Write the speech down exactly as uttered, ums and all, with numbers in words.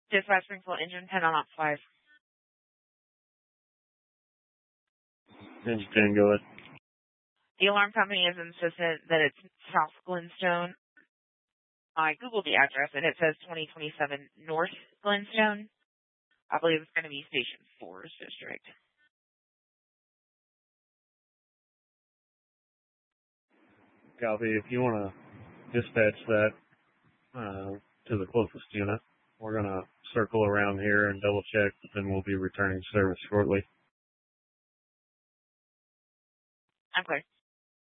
Dispatch Springfield Engine ten on op five. Engine ten, go ahead. The alarm company has insisted that it's South Glenstone. I Googled the address, and it says twenty twenty-seven North Glenstone. I believe it's going to be Station four's district. Copy. If you want to dispatch that uh, to the closest unit, we're going to circle around here and double check, but then we'll be returning service shortly. I'm clear.